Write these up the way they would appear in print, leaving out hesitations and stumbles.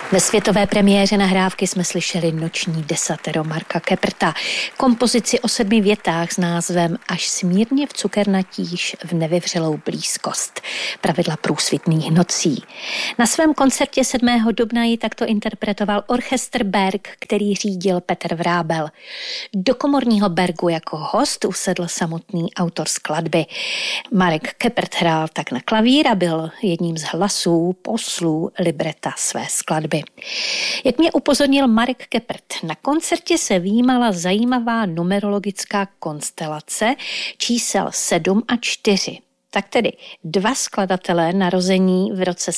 Ve světové premiéře nahrávky jsme slyšeli Noční desatero Marka Keperta, kompozici o 7 větách s názvem Až smírně v cukernatíž v nevyvřelou blízkost, pravidla průsvitných nocí. Na svém koncertě 7. dubna ji takto interpretoval orchestr Berg, který řídil Petr Vrábel. Do komorního Bergu jako host usedl samotný autor skladby. Marek Kepert hrál tak na klavír a byl jedním z hlasů, poslů libreta své skladby. Jak mě upozornil Marek Kepert, na koncertě se vyjímala zajímavá numerologická konstelace čísel 7 a 4. Tak tedy 2 skladatelé narození v roce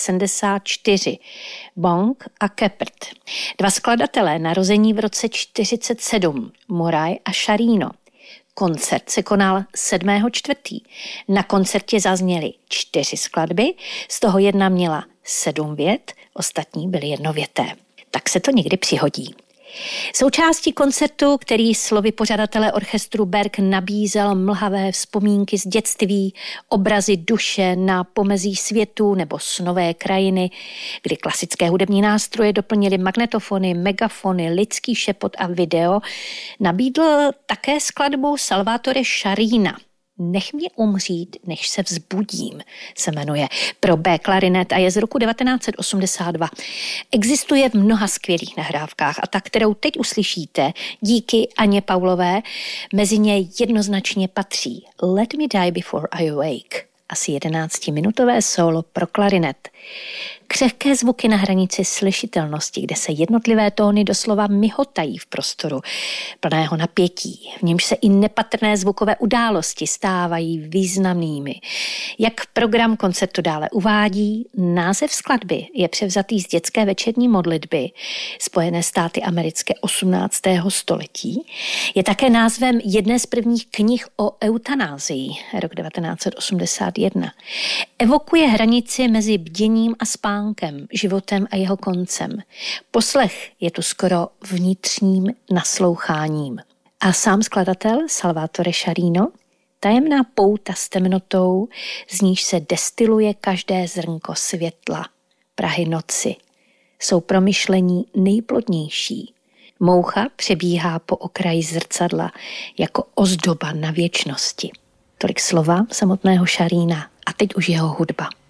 74, Bong a Kepert. 2 skladatelé narození v roce 47, Murray a Sciarrino. Koncert se konal 7.4. Na koncertě zazněly 4 skladby, z toho jedna měla 7 vět, ostatní byly jednověté. Tak se to někdy přihodí. Součástí koncertu, který slovy pořadatele orchestru Berg nabízel mlhavé vzpomínky z dětství, obrazy duše na pomezí světu nebo snové krajiny, kdy klasické hudební nástroje doplnily magnetofony, megafony, lidský šepot a video, nabídl také skladbu Salvatore Sciarrina. Nech mě umřít, než se vzbudím, se jmenuje, pro B klarinet a je z roku 1982. Existuje v mnoha skvělých nahrávkách a ta, kterou teď uslyšíte, díky Aně Paulové, mezi ně jednoznačně patří Let Me Die Before I Awake, asi 11-minutové solo pro klarinet. Křehké zvuky na hranici slyšitelnosti, kde se jednotlivé tóny doslova myhotají v prostoru plného napětí, v němž se i nepatrné zvukové události stávají významnými. Jak program koncertu dále uvádí, název skladby je převzatý z dětské večerní modlitby Spojené státy americké 18. století. Je také názvem jedné z prvních knih o eutanázii, rok 1981. Evokuje hranici mezi bděním a spánkem, životem a jeho koncem. Poslech je tu skoro vnitřním nasloucháním. A sám skladatel Salvatore Sciarrino, tajemná pouta s temnotou, z níž se destiluje každé zrnko světla. Prahy noci jsou pro myšlení nejplodnější. Moucha přebíhá po okraji zrcadla jako ozdoba na věčnosti. Tolik slova samotného Sciarrina a teď už jeho hudba.